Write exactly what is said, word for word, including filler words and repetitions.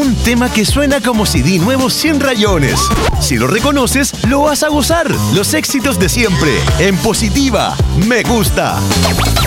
Un tema que suena como C D nuevo sin rayones. Si lo reconoces, lo vas a gozar. Los éxitos de siempre. En Positiva, me gusta.